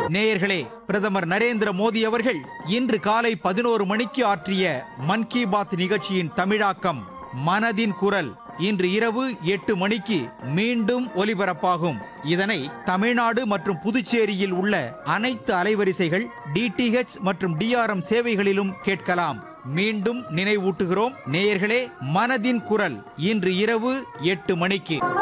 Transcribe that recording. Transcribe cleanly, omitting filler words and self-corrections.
நேயர்களே, பிரதமர் நரேந்திர மோடி அவர்கள் இன்று காலை 11 மணிக்கு ஆற்றிய மன் கி பாத் நிகழ்ச்சியின் தமிழாக்கம் மனதின் குரல் இன்று இரவு 8 மணிக்கு மீண்டும் ஒலிபரப்பாகும். இதனை தமிழ்நாடு மற்றும் புதுச்சேரியில் உள்ள அனைத்து அலைவரிசைகள் DTH மற்றும் DRM சேவைகளிலும் கேட்கலாம். மீண்டும் நினைவூட்டுகிறோம் நேயர்களே, மனதின் குரல் இன்று இரவு 8 மணிக்கு.